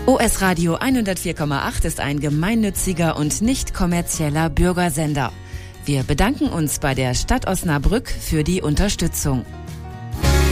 OS Radio 104,8 ist ein gemeinnütziger und nicht kommerzieller Bürgersender. Wir bedanken uns bei der Stadt Osnabrück für die Unterstützung.